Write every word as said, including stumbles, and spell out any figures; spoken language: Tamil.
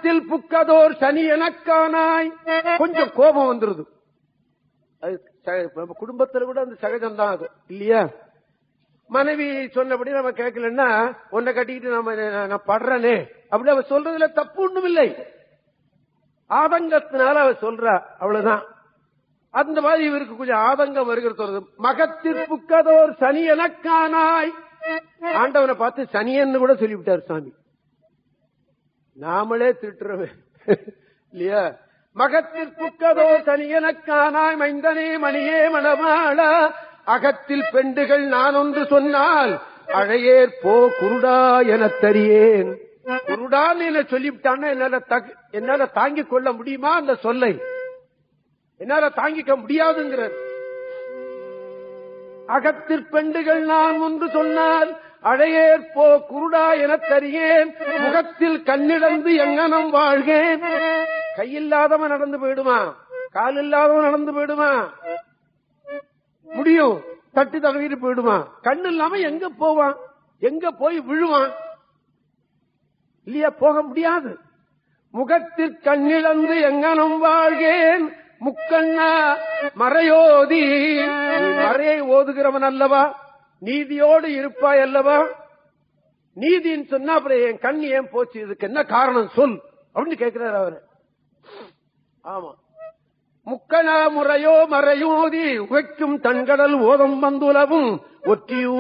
மகத்தில் புக்கதோர் சனி எனக்கானாய். கொஞ்சம் கோபம் வந்துருது. அது குடும்பத்துல கூட அந்த சகஜம் தான் அது இல்லையா? மனைவி சொன்னபடி நம்ம கேட்கலன்னா உன்னை கட்டிக்கிட்டு நம்ம நான் படுறனே அப்படி அவ சொல்றதுல தப்பு ஒண்ணும் இல்லை. ஆதங்கத்தினால அவ சொல்றா, அவ்வளவுதான். அந்த மாதிரி இவருக்கு கொஞ்சம் ஆதங்கம் வருகிறது. மகத்திற்புக்கதோர் சனி எனக்கானாய். ஆண்டவனை பார்த்து சனியன்னு கூட சொல்லிவிட்டார் சாமி. நாமளே திட்டுறவே இல்லையா? மகத்திற்புக்கதோ சனி எனக்கானாய் மைந்தனே மணியே மணமாளா. அகத்தில் பெண்டுகள் நான் ஒன்று சொன்னால் அழையேற் போ குருடா என தரியேன். குருடான்னு என்ன சொல்லிவிட்டான்னா என்னால என்னால தாங்கிக் கொள்ள முடியுமா? அந்த சொல்லை என்னால தாங்கிக்க முடியாதுங்கிறது. அகத்தில் பெண்டுகள் நான் ஒன்று சொன்னால் அழையேற் போ குருடா என தரியேன். முகத்தில் கண்ணிழந்து எங்கனம் வாழ்கேன். கையில்லாதவன் நடந்து போயிடுமா? கால் இல்லாதவன் நடந்து போயிடுமா? முடியும். தட்டி தகவிட்டு போயிடுமா? கண்ணு இல்லாம எங்க போவான்? எங்க போய் விழுவான்? இல்லையா? போக முடியாது. முகத்தில் கண்ணிழந்து எங்கனம் வாழ்கேன். முக்கண்ணா மறையோதி. மறையை ஓதுகிறவன் அல்லவா? நீதியோடு இருப்பாய் அல்லவா? நீதின்னு சொன்னா அப்புறம் என் கண் ஏன் போச்சு? இதுக்கு என்ன காரணம் சொல் அப்படின்னு கேட்கிறார் அவரு. ஆமா. முக்கணா முறையோ மறையோதி உழைக்கும் தன்கடல் ஓதம் வந்துலவும் ஒற்றியூ